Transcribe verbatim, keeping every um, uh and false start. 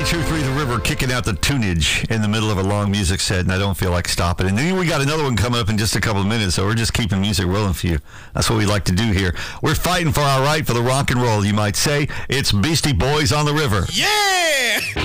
ninety-two point three The River kicking out the tunage in the middle of a long music set, and I don't feel like stopping. And then we got another one coming up in just a couple of minutes, so we're just keeping music rolling for you. That's what we like to do here. We're fighting for our right for the rock and roll, you might say. It's Beastie Boys on the River. Yeah!